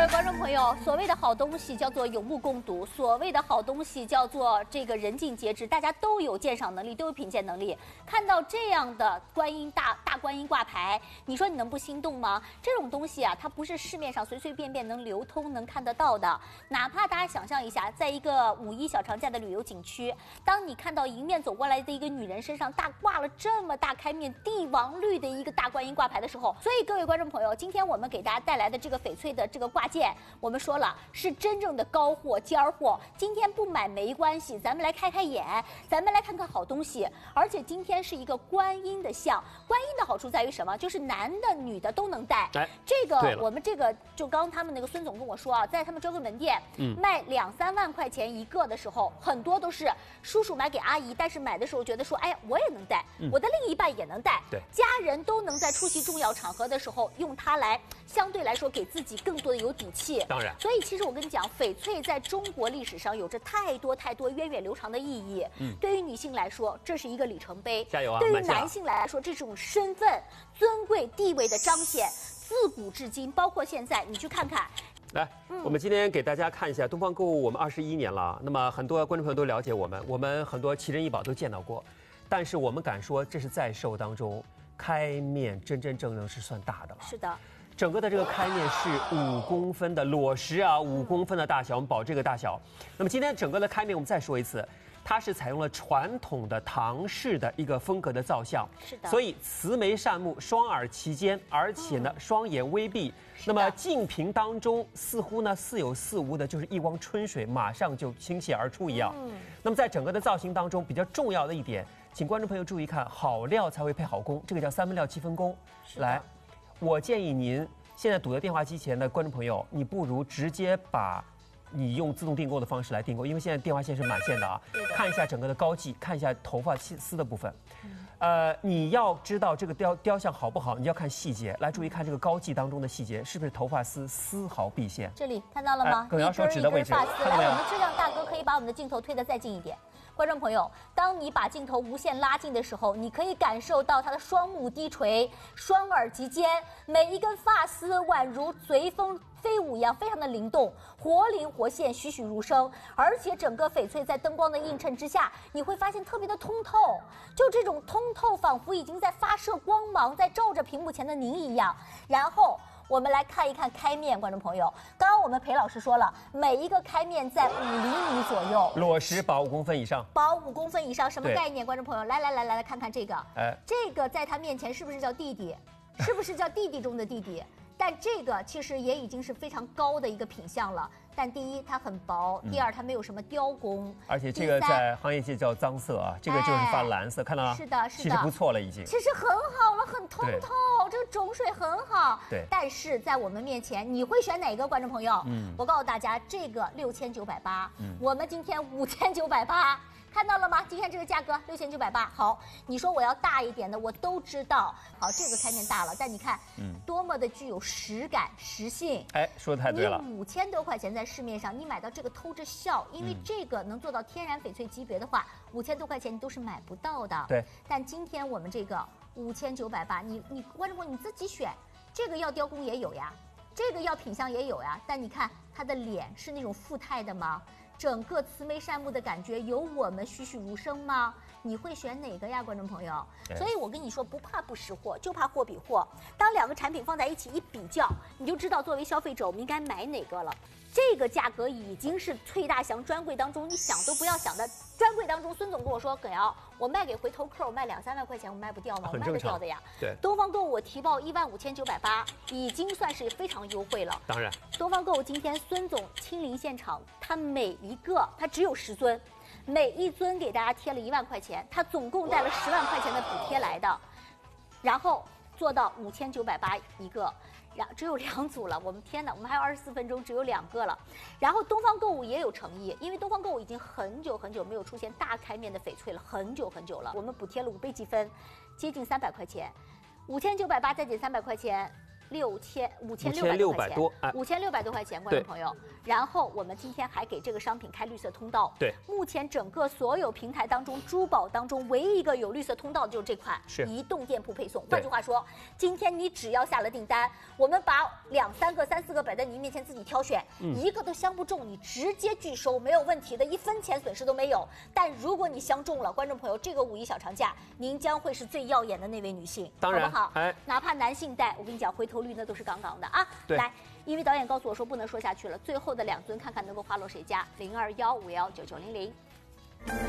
位观众朋友，所谓的好东西叫做有目共睹，所谓的好东西叫做这个人尽皆知，大家都有鉴赏能力，都有品鉴能力。看到这样的观音大观音挂牌，你说你能不心动吗？这种东西啊，它不是市面上随随便便能流通、能看得到的。哪怕大家想象一下，在一个5·1小长假的旅游景区，当你看到迎面走过来的一个女人身上挂了这么大开面帝王绿的一个大观音挂牌的时候，所以各位观众朋友，今天我们给大家带来的这个翡翠的这个挂件，我们说了是真正的高货尖儿货。今天不买没关系，咱们来开开眼，咱们来看看好东西。而且今天是一个观音的像，观音的好处在于什么？就是男的女的都能戴。这个我们这个就刚他们那个孙总跟我说啊，在他们专柜门店，卖2、3万块钱一个的时候，很多都是叔叔买给阿姨，但是买的时候觉得说，哎呀，我也能戴，我的另一半也能戴，家人都能在出席重要场合的时候用它来，相对来说给自己更多的有底气。 当然， 所以其实我跟你讲，翡翠在中国历史上有着太多源远流长的意义。对于女性来说，这是一个里程碑； 加油啊！ 对于男性来说，这种身份、尊贵地位的彰显，自古至今，包括现在，你去看看。 来，我们今天给大家看一下东方购物，我们21年了。那么很多观众朋友都了解我们很多奇珍异宝都见到过，但是我们敢说，这是在售当中开面真正是算大的了。 是的。 整个的这个开面是5公分的裸石啊，5公分的大小，我们保这个大小。那么今天整个的开面，我们再说一次，它是采用了传统的唐式的一个风格的造像， 是的。 所以慈眉善目，双耳齐肩，而且呢双眼微闭。那么净屏当中似乎呢似有似无的，就是一汪春水马上就倾泻而出一样。那么在整个的造型当中，比较重要的一点，请观众朋友注意看，好料才会配好工，这个叫3分料7分工。来。我建议您现在堵在电话机前的观众朋友，你不如直接把你用自动订购的方式来订购，因为现在电话线是满线的啊。看一下整个的高髻，看一下头发丝的部分。你要知道这个雕像好不好，你要看细节。来，注意看这个高髻当中的细节，是不是头发丝丝毫毕现？ 这里看到了吗？ 耿瑶手指的位置， 发丝。来，我们质量大哥可以把我们的镜头推得再近一点。观众朋友，当你把镜头无限拉近的时候，你可以感受到它的双目低垂，双耳及肩，每一根发丝宛如随风飞舞一样，非常的灵动，活灵活现，栩栩如生。而且整个翡翠在灯光的映衬之下，你会发现特别的通透，就这种通透，仿佛已经在发射光芒，在照着屏幕前的您一样。然后我们来看一看开面，观众朋友，刚刚我们裴老师说了，每一个开面在5厘米左右， 裸石保5公分以上， 保5公分以上，什么概念？观众朋友，来看看这个，这个在他面前是不是叫弟弟？是不是叫弟弟中的弟弟？但这个其实也已经是非常高的一个品相了。但第一，它很薄；第二，它没有什么雕工。 而且这个在行业界叫脏色啊，这个就是发蓝色，看到吗？ 是的， 其实不错了已经。 其实很好了，很通透，这个种水很好。 对。 但是在我们面前，你会选哪个？观众朋友，我告诉大家，这个6980，我们今天5980。看到了吗？今天这个价格6980。好，你说我要大一点的，我都知道。好，这个开面大了，但你看，多么的具有实感、实性。 哎，说的太对了。 你5000多块钱在市面上，你买到这个偷着笑，因为这个能做到天然翡翠级别的话，5000多块钱你都是买不到的。 对。 但今天我们这个5980，你观众朋友你自己选，这个要雕工也有呀，这个要品相也有呀。但你看它的脸是那种富态的吗？整个慈眉善目的感觉有我们栩栩如生吗？你会选哪个呀，观众朋友？所以我跟你说，不怕不识货，就怕货比货。当2个产品放在一起一比较，你就知道作为消费者我们应该买哪个了。这个价格已经是翠大祥专柜当中你想都不要想的。专柜当中，孙总跟我说，耿瑶，我卖给回头客，我卖2、3万块钱，我卖不掉吗？我卖得掉的呀。 对。 东方购物我提报15980，已经算是非常优惠了。 当然。 东方购物今天孙总亲临现场，他每一个他只有10尊，每一尊给大家贴了1万块钱，他总共带了10万块钱的补贴来的，然后做到5980一个。只有2组了，我们天哪，我们还有24分钟，只有2个了。然后东方购物也有诚意，因为东方购物已经很久没有出现大开面的翡翠了，很久了。我们补贴了5倍积分，接近300块钱，5980再减300块钱 5600块钱多 ，5600多块钱，观众朋友。然后我们今天还给这个商品开绿色通道。 对， 目前整个所有平台当中，珠宝当中唯一一个有绿色通道的就是这款， 是移动店铺配送。换句话说，今天你只要下了订单，我们把2、3个、3、4个摆在您面前自己挑选，一个都相不中，你直接拒收，没有问题的，1分钱损失都没有。但如果你相中了，观众朋友，这个5一小长假，您将会是最耀眼的那位女性， 当然， 好不好？ 哎， 哪怕男性戴，我跟你讲，回头率那都是杠杠的啊。 对， 来，因为导演告诉我说不能说下去了，最后的2尊看看能够花落谁家，0215199900。